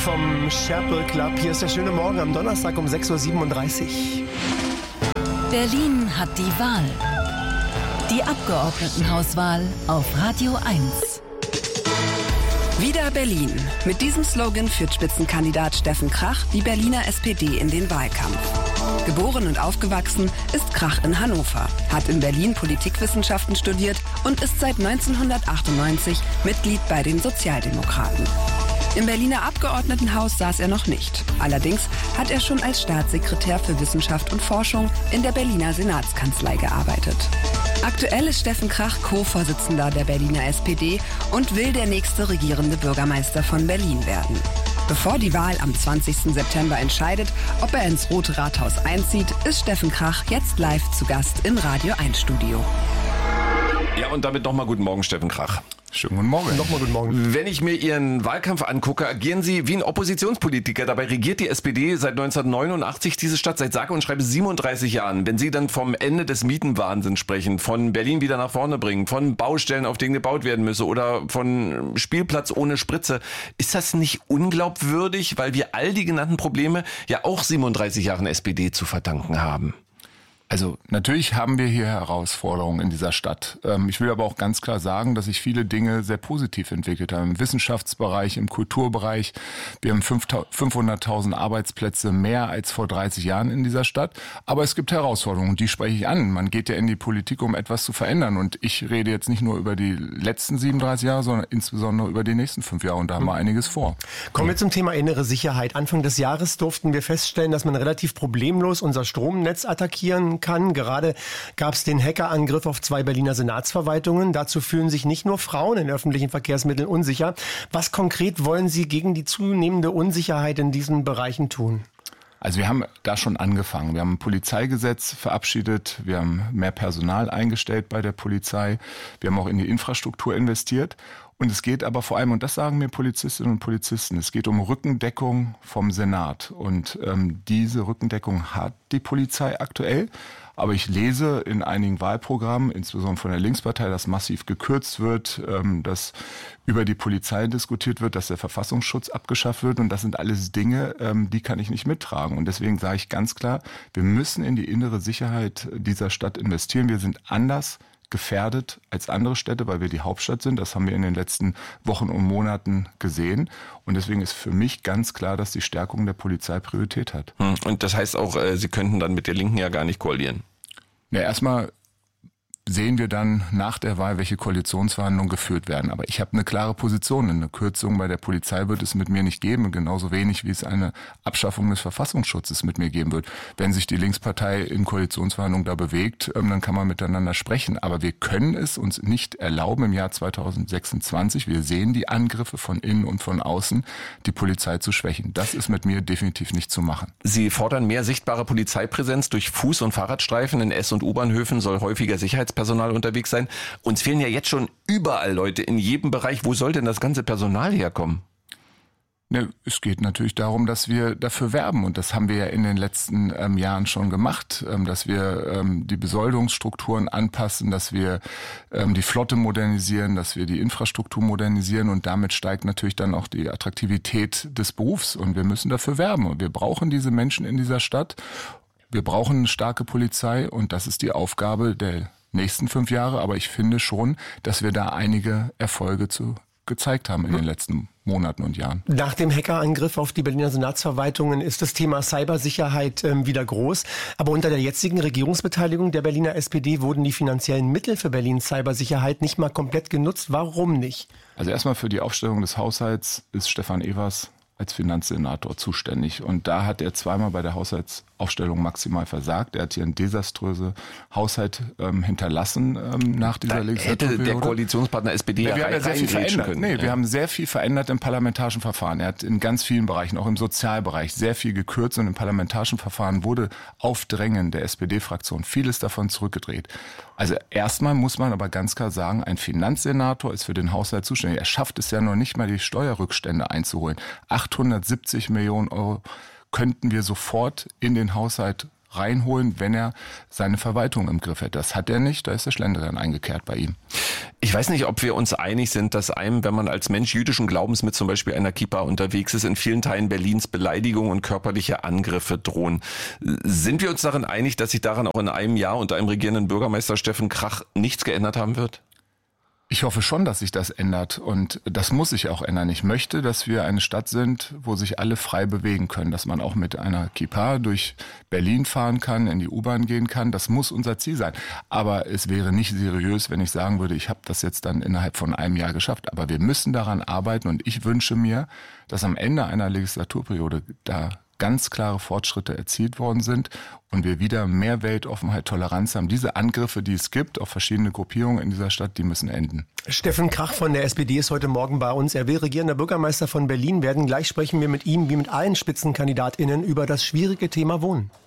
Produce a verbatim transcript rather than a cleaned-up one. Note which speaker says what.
Speaker 1: vom Sherpa Club. Hier ist der schöne Morgen am Donnerstag um sechs Uhr siebenunddreißig.
Speaker 2: Berlin hat die Wahl. Die Abgeordnetenhauswahl auf Radio eins.
Speaker 3: Wieder Berlin. Mit diesem Slogan führt Spitzenkandidat Steffen Krach die Berliner S P D in den Wahlkampf. Geboren und aufgewachsen ist Krach in Hannover, hat in Berlin Politikwissenschaften studiert und ist seit neunzehnhundertachtundneunzig Mitglied bei den Sozialdemokraten. Im Berliner Abgeordnetenhaus saß er noch nicht. Allerdings hat er schon als Staatssekretär für Wissenschaft und Forschung in der Berliner Senatskanzlei gearbeitet. Aktuell ist Steffen Krach Co-Vorsitzender der Berliner S P D und will der nächste regierende Bürgermeister von Berlin werden. Bevor die Wahl am zwanzigsten September entscheidet, ob er ins Rote Rathaus einzieht, ist Steffen Krach jetzt live zu Gast im Radio eins Studio.
Speaker 4: Ja, und damit nochmal guten Morgen, Steffen Krach.
Speaker 5: Schönen guten Morgen.
Speaker 1: Nochmal guten Morgen.
Speaker 4: Wenn ich mir Ihren Wahlkampf angucke, agieren Sie wie ein Oppositionspolitiker. Dabei regiert die S P D seit neunzehnhundertneunundachtzig diese Stadt seit sage und schreibe siebenunddreißig Jahren. Wenn Sie dann vom Ende des Mietenwahnsinns sprechen, von Berlin wieder nach vorne bringen, von Baustellen, auf denen gebaut werden müsse oder von Spielplatz ohne Spritze, ist das nicht unglaubwürdig, weil wir all die genannten Probleme ja auch siebenunddreißig Jahren S P D zu verdanken haben?
Speaker 5: Also natürlich haben wir hier Herausforderungen in dieser Stadt. Ich will aber auch ganz klar sagen, dass sich viele Dinge sehr positiv entwickelt haben. Im Wissenschaftsbereich, im Kulturbereich. Wir haben fünfhunderttausend Arbeitsplätze mehr als vor dreißig Jahren in dieser Stadt. Aber es gibt Herausforderungen, die spreche ich an. Man geht ja in die Politik, um etwas zu verändern. Und ich rede jetzt nicht nur über die letzten siebenunddreißig Jahre, sondern insbesondere über die nächsten fünf Jahre. Und da haben wir einiges vor.
Speaker 1: Kommen wir zum Thema innere Sicherheit. Anfang des Jahres durften wir feststellen, dass man relativ problemlos unser Stromnetz attackieren kann. Gerade gab es den Hackerangriff auf zwei Berliner Senatsverwaltungen. Dazu fühlen sich nicht nur Frauen in öffentlichen Verkehrsmitteln unsicher. Was konkret wollen Sie gegen die zunehmende Unsicherheit in diesen Bereichen tun?
Speaker 5: Also wir haben da schon angefangen. Wir haben ein Polizeigesetz verabschiedet. Wir haben mehr Personal eingestellt bei der Polizei. Wir haben auch in die Infrastruktur investiert. Und es geht aber vor allem, und das sagen mir Polizistinnen und Polizisten, es geht um Rückendeckung vom Senat. Und ähm, diese Rückendeckung hat die Polizei aktuell. Aber ich lese in einigen Wahlprogrammen, insbesondere von der Linkspartei, dass massiv gekürzt wird, ähm, dass über die Polizei diskutiert wird, dass der Verfassungsschutz abgeschafft wird. Und das sind alles Dinge, ähm, die kann ich nicht mittragen. Und deswegen sage ich ganz klar, wir müssen in die innere Sicherheit dieser Stadt investieren. Wir sind anders gefährdet als andere Städte, weil wir die Hauptstadt sind. Das haben wir in den letzten Wochen und Monaten gesehen. Und deswegen ist für mich ganz klar, dass die Stärkung der Polizei Priorität hat.
Speaker 4: Und das heißt auch, Sie könnten dann mit der Linken ja gar nicht koalieren.
Speaker 5: Ja, erstmal sehen wir dann nach der Wahl, welche Koalitionsverhandlungen geführt werden. Aber ich habe eine klare Position. Eine Kürzung bei der Polizei wird es mit mir nicht geben, genauso wenig wie es eine Abschaffung des Verfassungsschutzes mit mir geben wird. Wenn sich die Linkspartei in Koalitionsverhandlungen da bewegt, dann kann man miteinander sprechen. Aber wir können es uns nicht erlauben im Jahr zweitausendsechsundzwanzig, wir sehen die Angriffe von innen und von außen, die Polizei zu schwächen. Das ist mit mir definitiv nicht zu machen.
Speaker 4: Sie fordern mehr sichtbare Polizeipräsenz durch Fuß- und Fahrradstreifen. In S- und U-Bahnhöfen soll häufiger Sicherheits Personal unterwegs sein. Uns fehlen ja jetzt schon überall Leute in jedem Bereich. Wo soll denn das ganze Personal herkommen?
Speaker 5: Ne, es geht natürlich darum, dass wir dafür werben. Und das haben wir ja in den letzten ähm, Jahren schon gemacht, ähm, dass wir ähm, die Besoldungsstrukturen anpassen, dass wir ähm, die Flotte modernisieren, dass wir die Infrastruktur modernisieren. Und damit steigt natürlich dann auch die Attraktivität des Berufs. Und wir müssen dafür werben. Und wir brauchen diese Menschen in dieser Stadt. Wir brauchen eine starke Polizei. Und das ist die Aufgabe der nächsten fünf Jahre, aber ich finde schon, dass wir da einige Erfolge zu gezeigt haben in den letzten Monaten und Jahren.
Speaker 1: Nach dem Hackerangriff auf die Berliner Senatsverwaltungen ist das Thema Cybersicherheit ähm, wieder groß. Aber unter der jetzigen Regierungsbeteiligung der Berliner S P D wurden die finanziellen Mittel für Berlins Cybersicherheit nicht mal komplett genutzt. Warum nicht?
Speaker 5: Also erstmal für die Aufstellung des Haushalts ist Stefan Evers als Finanzsenator zuständig. Und da hat er zweimal bei der Haushaltsaufstellung maximal versagt. Er hat hier einen desaströsen Haushalt ähm, hinterlassen ähm, nach dieser
Speaker 4: da
Speaker 5: Legislaturperiode.
Speaker 4: Hätte der Koalitionspartner S P D
Speaker 5: ja, wir haben ja sehr viel verändert.
Speaker 4: Können.
Speaker 5: Nee,
Speaker 4: ja.
Speaker 5: wir haben sehr viel verändert im parlamentarischen Verfahren. Er hat in ganz vielen Bereichen, auch im Sozialbereich, sehr viel gekürzt. Und im parlamentarischen Verfahren wurde auf Drängen der S P D-Fraktion vieles davon zurückgedreht. Also erstmal muss man aber ganz klar sagen, ein Finanzsenator ist für den Haushalt zuständig. Er schafft es ja noch nicht mal, die Steuerrückstände einzuholen. achthundertsiebzig Millionen Euro könnten wir sofort in den Haushalt reinholen, wenn er seine Verwaltung im Griff hätte. Das hat er nicht, da ist der Schlendrian eingekehrt bei ihm.
Speaker 4: Ich weiß nicht, ob wir uns einig sind, dass einem, wenn man als Mensch jüdischen Glaubens mit zum Beispiel einer Kippa unterwegs ist, in vielen Teilen Berlins Beleidigungen und körperliche Angriffe drohen. Sind wir uns darin einig, dass sich daran auch in einem Jahr unter einem regierenden Bürgermeister Steffen Krach nichts geändert haben wird?
Speaker 5: Ich hoffe schon, dass sich das ändert und das muss sich auch ändern. Ich möchte, dass wir eine Stadt sind, wo sich alle frei bewegen können, dass man auch mit einer Kippa durch Berlin fahren kann, in die U-Bahn gehen kann. Das muss unser Ziel sein. Aber es wäre nicht seriös, wenn ich sagen würde, ich habe das jetzt dann innerhalb von einem Jahr geschafft. Aber wir müssen daran arbeiten und ich wünsche mir, dass am Ende einer Legislaturperiode da ganz klare Fortschritte erzielt worden sind und wir wieder mehr Weltoffenheit, Toleranz haben. Diese Angriffe, die es gibt auf verschiedene Gruppierungen in dieser Stadt, die müssen enden.
Speaker 1: Steffen Krach von der S P D ist heute Morgen bei uns. Er will regierender Bürgermeister von Berlin werden. Gleich sprechen wir mit ihm wie mit allen SpitzenkandidatInnen über das schwierige Thema Wohnen.